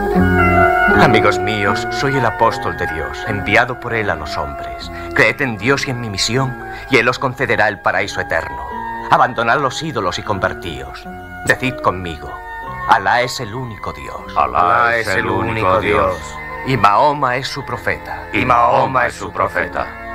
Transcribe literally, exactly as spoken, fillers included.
Amigos míos, soy el apóstol de Dios, enviado por Él a los hombres. Creed en Dios y en mi misión, y Él os concederá el paraíso eterno. Abandonad los ídolos y convertíos. Decid conmigo, Alá es el único Dios. Alá es el único Dios. Y Mahoma es su profeta. Y Mahoma es su profeta.